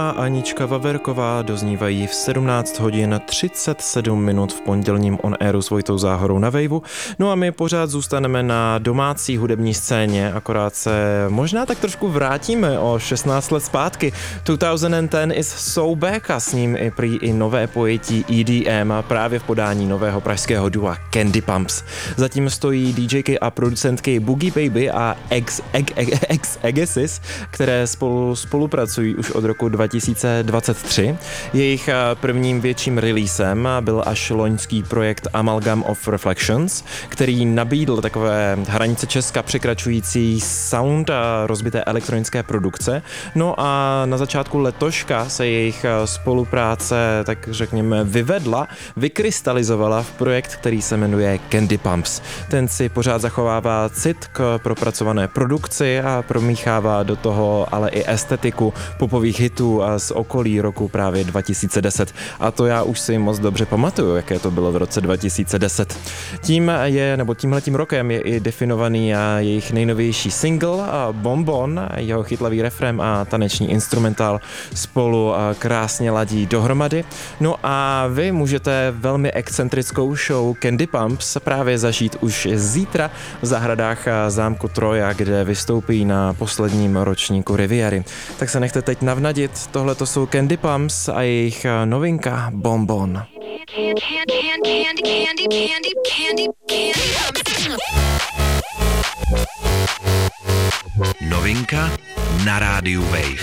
a Anička Vaverková doznívají v 17 hodin 37 minut v pondělním on airu s Vojtou Záhorou na Waveu. No a my pořád zůstaneme na domácí hudební scéně, akorát se možná tak trošku vrátíme o 16 let zpátky. 2010 is so back a s ním i prý i nové pojetí EDM a právě v podání nového pražského dua Candy Pumps. Zatím stojí DJky a producentky Boogie Baby a Agassiz, které spolupracují už od roku 2023. Jejich prvním větším releasem byl až loňský projekt Amalgam of Reflections, který nabídl takové hranice Česka překračující sound a rozbité elektronické produkce. No a na začátku letoška se jejich spolupráce, tak řekněme, vykrystalizovala v projekt, který se jmenuje Candy Pumps. Ten si pořád zachovává cit k propracované produkci a promíchává do toho ale i estetiku popových hitů a z okolí roku právě 2010. A to já už si moc dobře pamatuju, jaké to bylo v roce 2010. Tímhletím rokem je i definovaný jejich nejnovější single Bonbon, jeho chytlavý refrém a taneční instrumentál spolu krásně ladí dohromady. No a vy můžete velmi excentrickou show Candy Pumps právě zažít už zítra v zahradách zámku Troja, kde vystoupí na posledním ročníku Riviery. Tak se nechte teď navnadit, tohle to jsou Candy Pumps a jejich novinka Bonbon. Novinka na rádiu Wave.